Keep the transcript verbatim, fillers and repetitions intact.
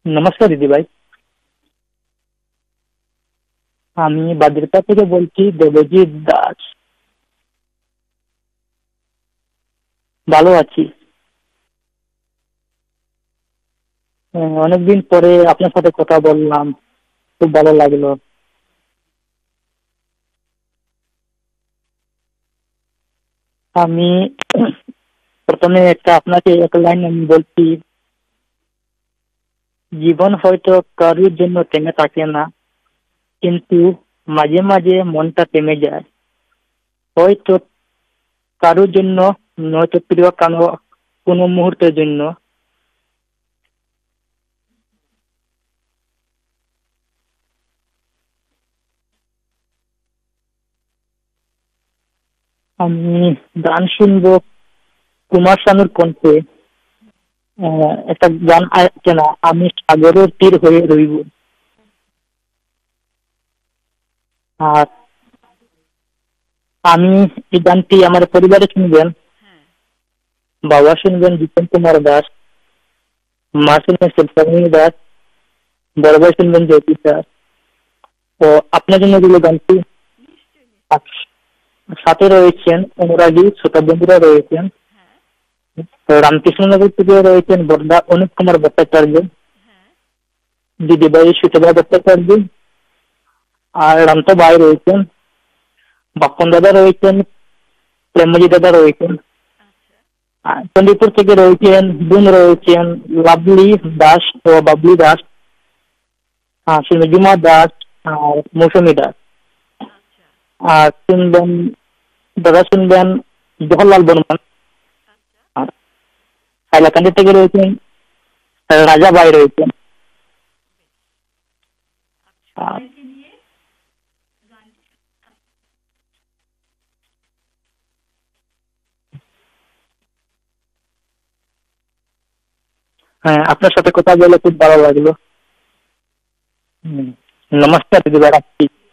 নমস্কার দিদি ভাই। আমি বাদিরপা থেকে বলছি, দেবজিৎ দাস। ভালো আছি। হ্যাঁ, অনেকদিন পরে আপনার সাথে কথা বললাম, খুব ভালো লাগলো। আমি প্রথমে একটা আপনাকে এক লাইন আমি বলছি। জীবন হয়তো কারোর জন্য থেমে থাকে না, কিন্তু মাঝে মাঝে মনটা থেমে যায়। হয়তো কারোর জন্য, নয়তো প্রিয় কানো কোনো মুহূর্তের জন্য। আমি গান শুনবো কুমার শানুর কণ্ঠে। আহ, একটা গান আছে না, আমি সাগরের তীর হয়ে রইব। আর আমি এই গানটি আমার পরিবারে শুনবেন। বাবা শুনবেন জিতেন কুমার দাস, মা শুনবেন শিল্পামণি দাস, বড় ভাই শুনবেন জ্যোতি দাস। তো আপনার জন্য দিল গানটি। আর সাথে রয়েছেন অনুরাগী শ্রোতা বন্ধুরা রয়েছেন। তো রামকৃষ্ণনগর থেকে রয়েছেন বর্দা অনুপ কুমার ভট্টাচার্য, দিদিভাই সুতভা ভট্টাচার্য, আর রামতো ভাই রয়েছেন, বাপন দাদা রয়েছেন, প্রেমজি দাদা রয়েছেন। আর চণ্ডীপুর থেকে রয়েছেন বোন রয়েছেন লাভলি দাস ও বাবলি দাস, আর জুমা দাস আর মৌসুমী দাস। আর শুনবেন, দাদা শুনবেন জওহরলাল বর্মন। আর হাইলাকান্দি থেকে রয়েছেন রাজা ভাই রয়েছেন। আর হ্যাঁ, আপনার সাথে কথা বলে খুব ভালো লাগলো। হুম, নমস্কার দিদি ভাই, রাখছি।